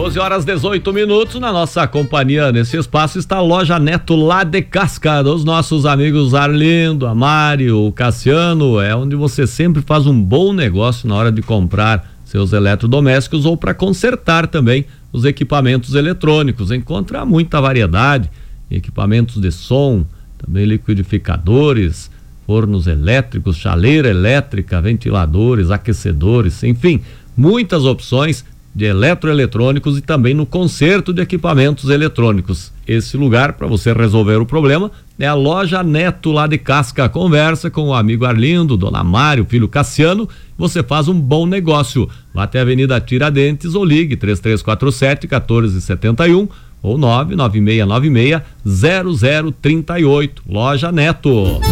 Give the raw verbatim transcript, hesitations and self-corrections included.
doze horas dezoito minutos na nossa companhia. Nesse espaço está a Loja Neto lá de Cascada. Os nossos amigos Arlindo, Amário, Cassiano, é onde você sempre faz um bom negócio na hora de comprar seus eletrodomésticos ou para consertar também os equipamentos eletrônicos. Encontra muita variedade, equipamentos de som, também liquidificadores, fornos elétricos, chaleira elétrica, ventiladores, aquecedores, enfim, muitas opções de eletroeletrônicos e também no conserto de equipamentos eletrônicos. Esse lugar para você resolver o problema é a Loja Neto lá de Casca. Conversa com o amigo Arlindo, Dona Mário, filho Cassiano, você faz um bom negócio. Vá até a Avenida Tiradentes ou ligue três três quatro sete, um quatro sete um ou nove nove seis nove seis, zero zero três oito. Loja Neto.